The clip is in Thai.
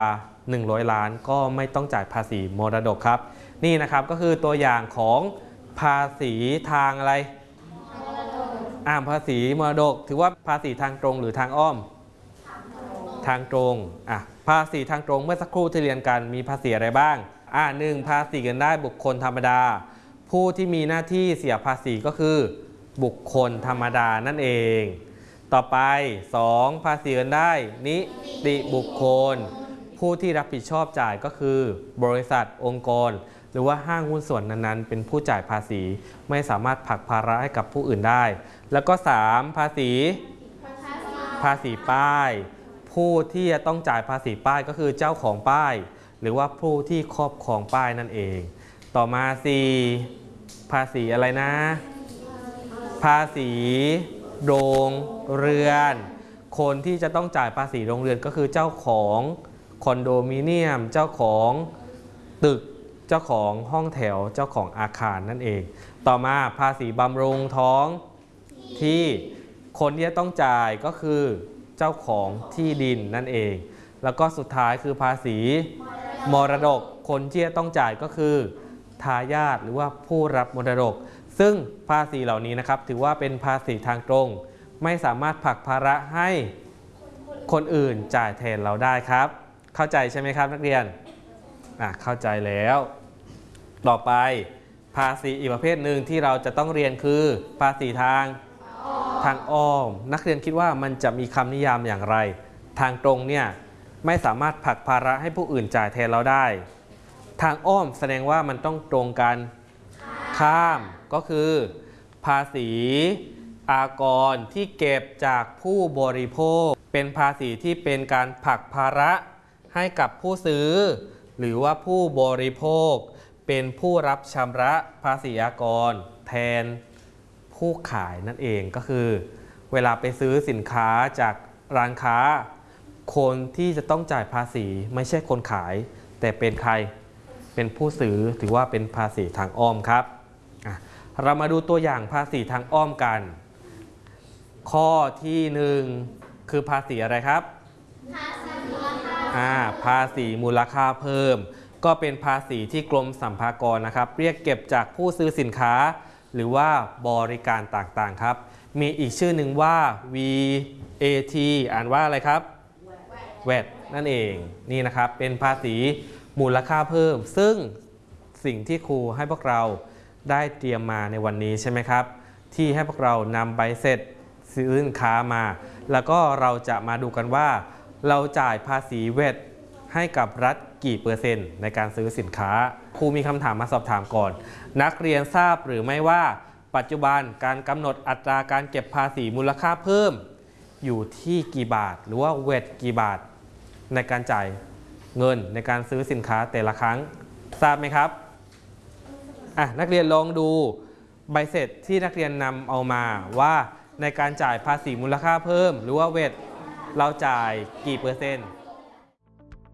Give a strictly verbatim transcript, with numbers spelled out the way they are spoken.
หนึ่งร้อยล้านก็ไม่ต้องจ่ายภาษีมรดกครับนี่นะครับก็คือตัวอย่างของภาษีทางอะไรอ่าภาษีมรดกถือว่าภาษีทางตรงหรือทางอ้อมทางตรงอ่ะภาษีทางตรงเมื่อสักครู่ที่เรียนกันมีภาษีอะไรบ้างอ่าหนึ่งภาษีเงินได้บุคคลธรรมดาผู้ที่มีหน้าที่เสียภาษีก็คือบุคคลธรรมดานั่นเองต่อไปสองภาษีเงินได้นิติบุคคลผู้ที่รับผิดชอบจ่ายก็คือบริษัทองค์กรหรือว่าห้างหุ้นส่วนนั้นๆเป็นผู้จ่ายภาษีไม่สามารถผลักภาระให้กับผู้อื่นได้แล้วก็สามภาษีภาษีป้ายผู้ที่จะต้องจ่ายภาษีป้ายก็คือเจ้าของป้ายหรือว่าผู้ที่ครอบครองป้ายนั่นเองต่อมาสี่ภาษีอะไรนะภาษีโรงเรือนคนที่จะต้องจ่ายภาษีโรงเรือนก็คือเจ้าของคอนโดมิเนียมเจ้าของตึกเจ้าของห้องแถวเจ้าของอาคารนั่นเองต่อมาภาษีบำรุงท้องที่คนที่จะต้องจ่ายก็คือเจ้าของที่ดินนั่นเองแล้วก็สุดท้ายคือภาษีมรดกคนที่จะต้องจ่ายก็คือทายาทหรือว่าผู้รับมรดกซึ่งภาษีเหล่านี้นะครับถือว่าเป็นภาษีทางตรงไม่สามารถผลักภาระให้คนอื่นจ่ายแทนเราได้ครับเข้าใจใช่ไหมครับนักเรียนอ่ะเข้าใจแล้วต่อไปภาษีอีกประเภทหนึ่งที่เราจะต้องเรียนคือภาษีทางทางอ้อมนักเรียนคิดว่ามันจะมีคำนิยามอย่างไรทางตรงเนี่ยไม่สามารถผลักภาระให้ผู้อื่นจ่ายแทนเราได้ทางอ้อมแสดงว่ามันต้องตรงกันข้ามก็คือภาษีอากรที่เก็บจากผู้บริโภคเป็นภาษีที่เป็นการผลักภาระให้กับผู้ซื้อหรือว่าผู้บริโภคเป็นผู้รับชำระภาษีอากรแทนผู้ขายนั่นเองก็คือเวลาไปซื้อสินค้าจากร้านค้าคนที่จะต้องจ่ายภาษีไม่ใช่คนขายแต่เป็นใครเป็นผู้ซื้อถือว่าเป็นภาษีทางอ้อมครับเรามาดูตัวอย่างภาษีทางอ้อมกันข้อที่หนึ่งคือภาษีอะไรครับอ่าภาษีมูลค่าเพิ่มก็เป็นภาษีที่กรมสรรพากรนะครับเรียกเก็บจากผู้ซื้อสินค้าหรือว่าบริการต่างๆครับมีอีกชื่อหนึ่งว่า วี เอ ที อ่านว่าอะไรครับ แวต นั่นเองนี่นะครับเป็นภาษีมูลค่าเพิ่มซึ่งสิ่งที่ครูให้พวกเราได้เตรียมมาในวันนี้ใช่ไหมครับที่ให้พวกเรานำใบเสร็จซื้อสินค้ามาแล้วก็เราจะมาดูกันว่าเราจ่ายภาษีแวตให้กับรัฐกี่เปอร์เซ็นต์ในการซื้อสินค้าครูมีคำถามมาสอบถามก่อนนักเรียนทราบหรือไม่ว่าปัจจุบันการกำหนดอัตราการเก็บภาษีมูลค่าเพิ่มอยู่ที่กี่บาทหรือว่าแวตกี่บาทในการจ่ายเงินในการซื้อสินค้าแต่ละครั้งทราบไหมครับอ่ะนักเรียนลองดูใบเสร็จที่นักเรียนนำเอามาว่าในการจ่ายภาษีมูลค่าเพิ่มหรือว่าแวตเราจ่ายกี่เปอร์เซ็นต์